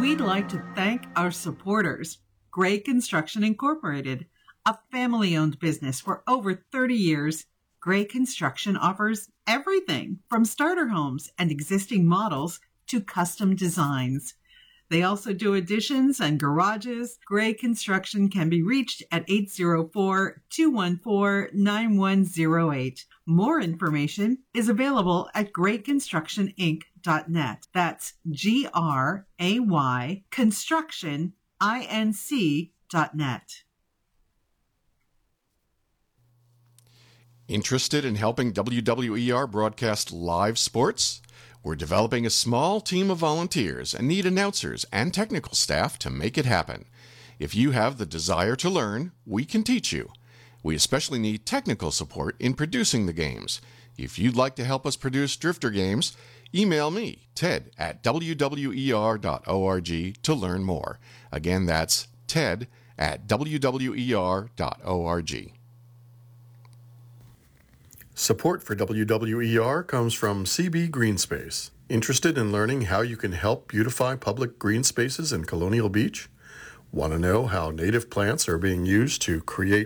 We'd like to thank our supporters, Gray Construction Incorporated, a family-owned business for over 30 years. Gray Construction offers everything from starter homes and existing models to custom designs. They also do additions and garages. Gray Construction can be reached at 804-214-9108. More information is available at grayconstructioninc.net. That's GRAY Construction INC.net. Interested in helping WWER broadcast live sports? We're developing a small team of volunteers and need announcers and technical staff to make it happen. If you have the desire to learn, we can teach you. We especially need technical support in producing the games. If you'd like to help us produce Drifter games, email me, ted@wwer.org, to learn more. Again, that's ted@wwer.org. Support for WWER comes from CB Greenspace. Interested in learning how you can help beautify public green spaces in Colonial Beach? Want to know how native plants are being used to create